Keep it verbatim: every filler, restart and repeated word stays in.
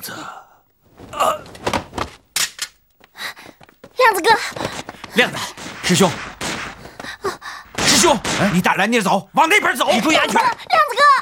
子。 啊！亮子哥， 亮子，师兄，师兄，你大胆点走，往那边走， 你注意安全。 亮子哥。